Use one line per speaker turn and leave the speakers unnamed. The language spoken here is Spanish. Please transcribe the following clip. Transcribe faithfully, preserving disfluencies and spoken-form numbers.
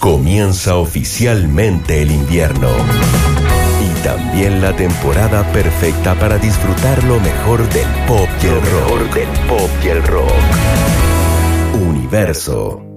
Comienza oficialmente el invierno y también la temporada perfecta para disfrutar lo mejor del pop y el rock. Del pop y el rock. Universo.